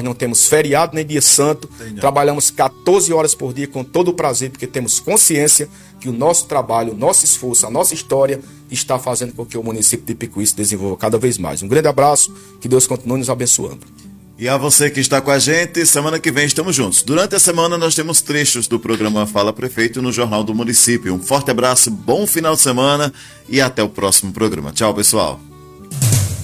não temos feriado nem dia santo, trabalhamos 14 horas por dia com todo o prazer, porque temos consciência que o nosso trabalho, o nosso esforço, a nossa história está fazendo com que o município de Ipicuí se desenvolva cada vez mais. Um grande abraço, que Deus continue nos abençoando. E a você que está com a gente, semana que vem estamos juntos. Durante a semana nós temos trechos do programa Fala Prefeito no Jornal do Município. Um forte abraço, bom final de semana e até o próximo programa. Tchau, pessoal.